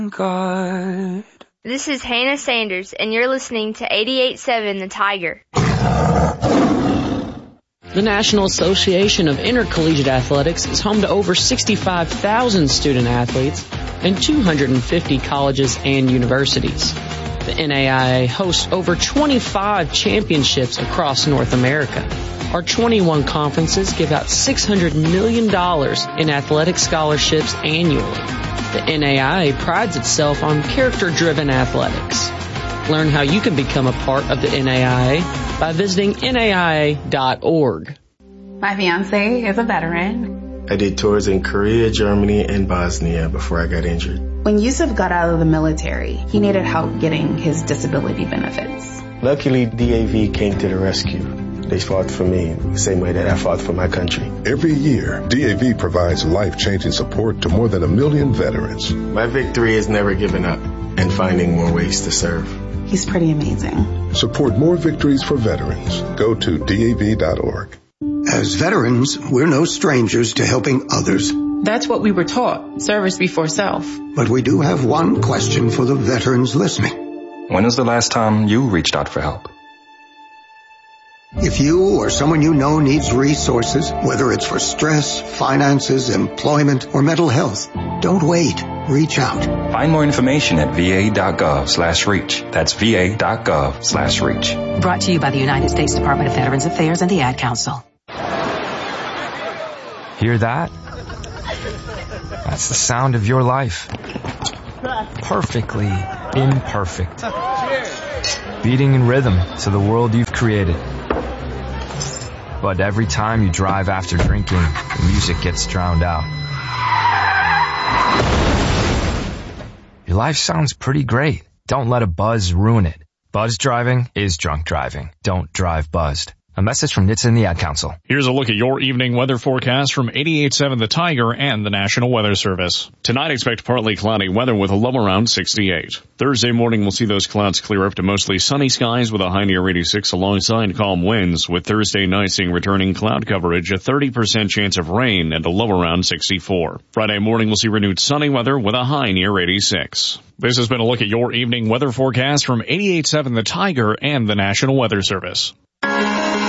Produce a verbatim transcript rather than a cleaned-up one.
God. This is Hannah Sanders, and you're listening to eighty-eight point seven The Tiger. The National Association of Intercollegiate Athletics is home to over sixty-five thousand student athletes and two hundred fifty colleges and universities. The N A I A hosts over twenty-five championships across North America. Our twenty-one conferences give out six hundred million dollars in athletic scholarships annually. The N A I A prides itself on character-driven athletics. Learn how you can become a part of the N A I A by visiting N A I A dot org. My fiance is a veteran. I did tours in Korea, Germany, and Bosnia before I got injured. When Yusuf got out of the military, he needed help getting his disability benefits. Luckily, D A V came to the rescue. They fought for me the same way that I fought for my country. Every year, D A V provides life-changing support to more than a million veterans. My victory is never giving up and finding more ways to serve. He's pretty amazing. Support more victories for veterans. Go to D A V dot org. As veterans, we're no strangers to helping others. That's what we were taught, service before self. But we do have one question for the veterans listening. When was the last time you reached out for help? If you or someone you know needs resources, whether it's for stress, finances, employment, or mental health, don't wait. Reach out. Find more information at va.gov slash reach. That's va.gov slash reach. Brought to you by the United States Department of Veterans Affairs and the Ad Council. Hear that? That's the sound of your life. Perfectly imperfect. Beating in rhythm to the world you've created. But every time you drive after drinking, the music gets drowned out. Your life sounds pretty great. Don't let a buzz ruin it. Buzz driving is drunk driving. Don't drive buzzed. A message from N H T S A and the Ad Council. Here's a look at your evening weather forecast from eighty-eight point seven The Tiger and the National Weather Service. Tonight, expect partly cloudy weather with a low around sixty-eight. Thursday morning, we'll see those clouds clear up to mostly sunny skies with a high near eighty-six alongside calm winds, with Thursday night seeing returning cloud coverage, a thirty percent chance of rain, and a low around sixty-four. Friday morning, we'll see renewed sunny weather with a high near eighty-six. This has been a look at your evening weather forecast from eighty-eight point seven The Tiger and the National Weather Service.